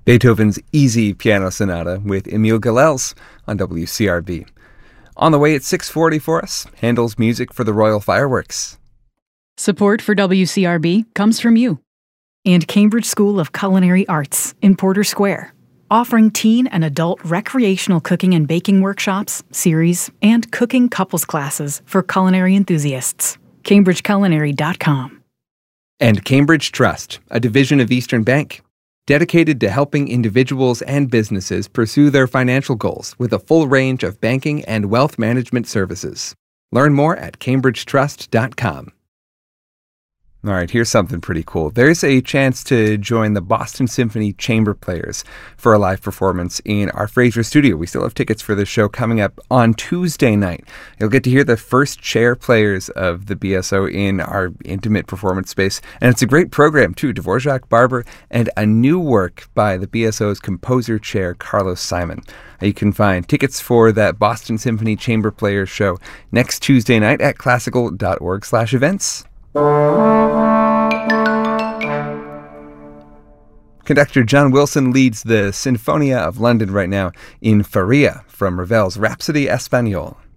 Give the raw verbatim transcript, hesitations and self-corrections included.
Beethoven's Easy Piano Sonata with Emile Gilels on W C R B. On the way at six forty for us, Handel's music for the Royal Fireworks. Support for W C R B comes from you and Cambridge School of Culinary Arts in Porter Square, offering teen and adult recreational cooking and baking workshops, series, and cooking couples classes for culinary enthusiasts. cambridge culinary dot com. And Cambridge Trust, a division of Eastern Bank, dedicated to helping individuals and businesses pursue their financial goals with a full range of banking and wealth management services. Learn more at cambridge trust dot com. All right, here's something pretty cool. There's a chance to join the Boston Symphony Chamber Players for a live performance in our Fraser studio. We still have tickets for the show coming up on Tuesday night. You'll get to hear the first chair players of the B S O in our intimate performance space. And it's a great program, too. Dvorak Barber and a new work by the B S O's composer chair, Carlos Simon. You can find tickets for that Boston Symphony Chamber Players show next Tuesday night at classical dot org slash events. Conductor John Wilson leads the Sinfonia of London right now in Faria from Ravel's Rhapsody Espagnole.